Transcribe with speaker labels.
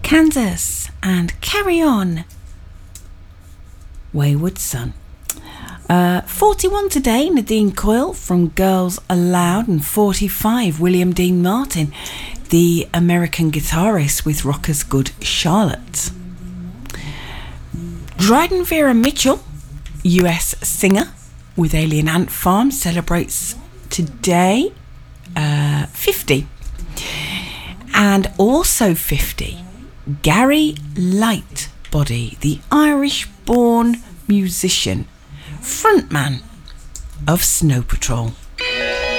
Speaker 1: Kansas, and Carry On, Wayward Son. 41 today, Nadine Coyle from Girls Aloud, and 45, William Dean Martin, the American guitarist with Rocker's Good Charlotte. Dryden Vera Mitchell, US singer with Alien Ant Farm, celebrates today 50. And also 50, Gary Lightbody, the Irish-born musician, frontman of Snow Patrol.